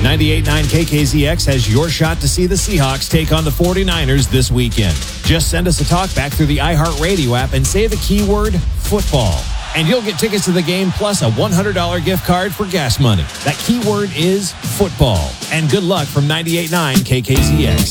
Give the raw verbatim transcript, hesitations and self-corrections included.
ninety-eight point nine K K Z X has your shot to see the Seahawks take on the forty-niners this weekend. Just send us a talkback through the iHeartRadio app and say the keyword football, and you'll get tickets to the game plus a one hundred dollars gift card for gas money. That keyword is football. And good luck from ninety-eight point nine K K Z X.